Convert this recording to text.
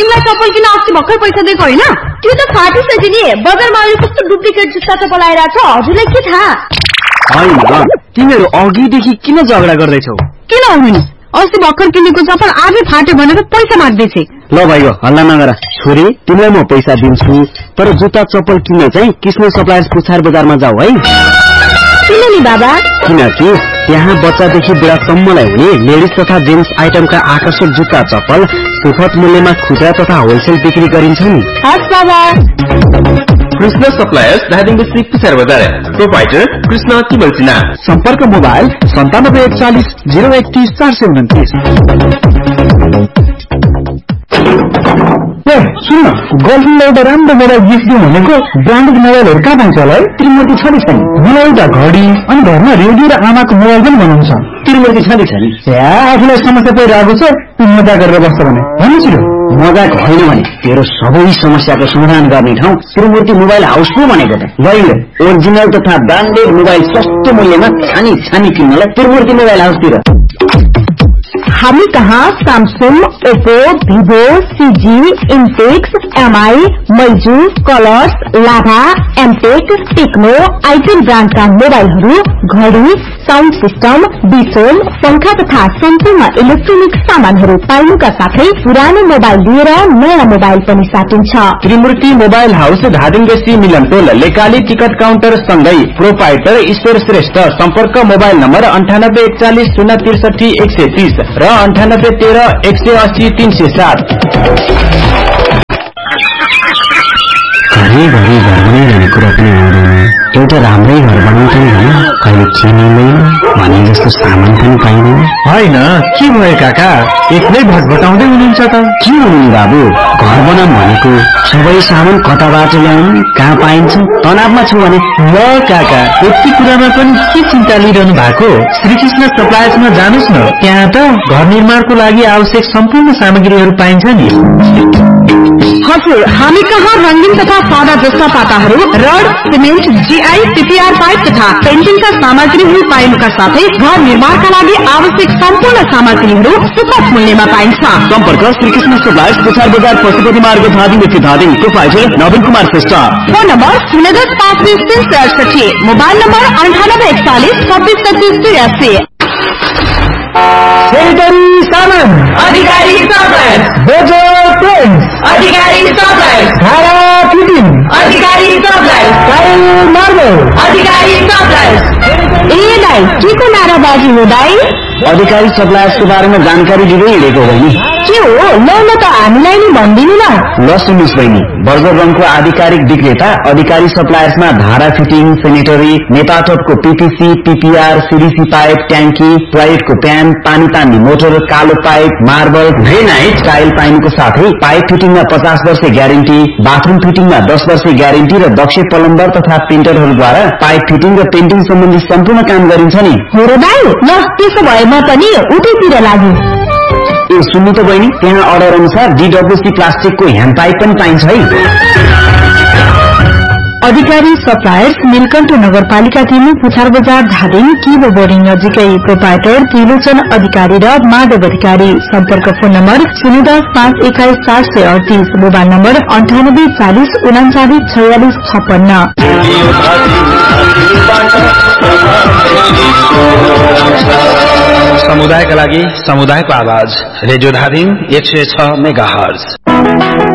तिमीलाई चप्पल किन अस्ति भर्खर पैसा दिएको होइन? त्यो त फाटिसक्यो नि। बजारमा अहिले कस्तो डुप्लिकेट जुत्ता चप्पल आइरहेछ, हजुरलाई के थाहा? होइन, तिमीहरू अघिदेखि किन झगडा गर्दैछौ? किन हुनु? अस्ति भर्खर किनेको चप्पल आजै फाट्यो भनेर पैसा माग्दैछ। ल भाइ हल्ला नगर। छोरी तिमीलाई म पैसा दिन्छु, तर जुत्ता चप्पल किन्न चाहिँ कृष्ण सप्लायर्स पुछार बजारमा जाऊ है। किन नि बाबा? किनकि त्यहाँ बच्चादेखि बुढासम्मलाई हुने लेडिज तथा जेन्ट्स आइटमका आकर्षक जुत्ता चप्पल सुपथ मूल्यमा खुद्रा तथा होलसेल बिक्री गरिन्छ नि। हस् बाबा। कृष्ण सप्लायर्स धादिङ डिस्ट्रिक्ट पुछार बजार। प्रोपाइटर कृष्ण तिमल सिन्हा। सम्पर्क मोबाइल 9741 031 429। सुन, गर्लफ्रेन्डलाई एउटा राम्रो मोबाइल गिफ्ट दिउँ भनेको ब्रान्डेड मोबाइलहरू कहाँ पाइन्छ होला है? त्रिमूर्ति छ नि छैन? मलाई एउटा घडी अनि घरमा रेडियो र आमाको मोबाइल पनि बनाउँछ। त्रिमूर्ति छ नि छैन? आफूलाई समस्या परिरहेको छ, तँ मजा गरेर बस्छ भने भन्नु छिटो। मजाक होइन भने तेरो सबै समस्याको समाधान गर्ने ठाउँ त्रिमूर्ति मोबाइल हाउस पो भनेको त। लैले ओरिजिनल तथा ब्रान्डेड मोबाइल सस्तो मूल्यमा छानी छानी किन्नलाई त्रिमूर्ति मोबाइल हाउसतिर। हामी कहाँ Samsung, Oppo, Vivo, CG, इन्फिक्स, MI, मैजू, colours, लाभा, एमटेक, टेक्नो, आइटेल ब्रान्डका मोबाइलहरू, घडी, साउन्ड सिस्टम, बिसोल, पंखा तथा सम्पूर्ण इलेक्ट्रोनिक सामानहरू पाइनुका साथै पुरानो मोबाइल लिएर नयाँ मोबाइल पनि साटिन्छ। त्रिमूर्ति मोबाइल हाउस धादिङ बेसी मिलन टोल लेकाली टिकट काउन्टर सँगै प्रोपाइटर ईश्वर श्रेष्ठ। सम्पर्क मोबाइल नम्बर 9841 063 130 र 9813 180 307। घरि घर बनाइरहने कुरा पनि आउँदैन। एउटा राम्रै घर बनाउँछ नि होइन, कहिले चिनिँदैन भने जस्तो सामान पनि पाइँदैन। होइन के भयो काका, एक्लै भटभटाउँदै हुनुहुन्छ त? के हुनु बाबु, घर बनाऊँ भनेको सबै सामान कताबाट ल्याउनु, कहाँ पाइन्छ, तनावमा छु भने। ल काका, यति कुरामा पनि के चिन्ता लिइरहनु भएको? श्रीकृष्ण सप्लायर्समा जानुस् न, त्यहाँ त घर निर्माणको लागि आवश्यक सम्पूर्ण सामग्रीहरू पाइन्छ नि। हजुर, हामी कहाँ रंगीन तथा सादा जस्ता पाताहरू, rod, cement, GI, PPR pipe तथा पेन्टिङका सामग्रीहरू पाइनुका साथै घर निर्माणका लागि आवश्यक सम्पूर्ण सामग्रीहरू सुपथ मूल्यमा पाइन्छ। सम्पर्क श्रीकृष्ण सप्लायर्स पुछार बजार पशुपति मार्ग धादिङ धादिङ। प्रोपाइटर नवीन Kumar Shrestha. Phone number 010-520-368, mobile number 9841 263383। Sanitary सामान अधिकारी सप्लायर्स, बोजो पेन्ट्स अधिकारी सप्लायर्स, धारा फिटिङ अधिकारी सप्लायर्स, टाइल मार्बल अधिकारी सप्लायर्स। ए दाइ, के को नाराबाजी हो दाइ? अधिकारी सप्लायर्सको बारेमा जानकारी दिँदै हिँडेको बहिनी। के हो? ल त हामीलाई नि भनिदिनु न। ल सुन्नुहोस् बहिनी, बर्गर रङको आधिकारिक विक्रेता अधिकारी सप्लायर्समा धारा fitting, sanitary, नेपाटपको PPC, PPR, CDC pipe, ट्याङ्की, टोयलेटको प्यान, पानी तान्ने मोटर, कालो पाइप, मार्बल, ग्रेनाइट, टाइल पाइनुको साथै पाइप फिटिङमा 50 वर्ष ग्यारेन्टी, बाथरूम फिटिङमा 10 वर्ष ग्यारेन्टी र दक्ष प्लम्बर तथा पेन्टरहरूद्वारा पाइप फिटिङ र पेन्टिङ सम्बन्धी सम्पूर्ण काम गरिन्छ नि। हो र दाइ, ल त्यसो भए म पनि उतैतिर लाग्यो। ए सुन्नु त बहिनी, त्यहाँ अर्डर अनुसार डीडब्ल्यूसी प्लास्टिकको ह्यान्ड पाइप पनि पाइन्छ है। अधिकारी सप्लायर्स, नीलकण्ठ नगरपालिका 3, पुछार बजार धादिङ, किबो बोर्डिङ नजिकै। प्रोपाइटर त्रिलोचन अधिकारी र माधव अधिकारी। सम्पर्क फोन नम्बर 010-521 438, मोबाइल नम्बर 9840 39 46 56। समुदायका लागि समुदायको आवाज, रेडियो धादिङ 106 मेगाहर्ज।